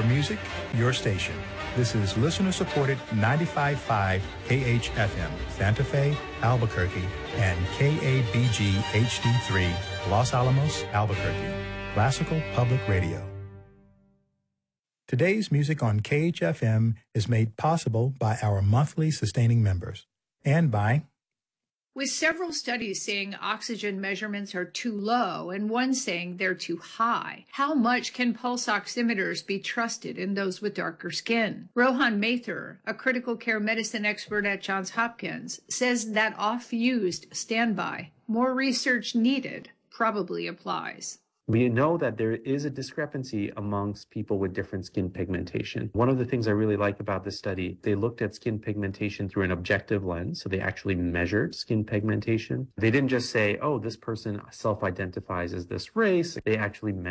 Your music, your station. This is listener-supported 95.5 KHFM, Santa Fe, Albuquerque, and KABG HD3, Los Alamos, Albuquerque. Classical Public Radio. Today's music on KHFM is made possible by our monthly sustaining members and by... With several studies saying oxygen measurements are too low and one saying they're too high, how much can pulse oximeters be trusted in those with darker skin? Rohan Mathur, a critical care medicine expert at Johns Hopkins, says that off-used standby, more research needed, probably applies. We know that there is a discrepancy amongst people with different skin pigmentation. One of the things I really like about this study, they looked at skin pigmentation through an objective lens. So they actually measured skin pigmentation. They didn't just say, oh, this person self-identifies as this race. They actually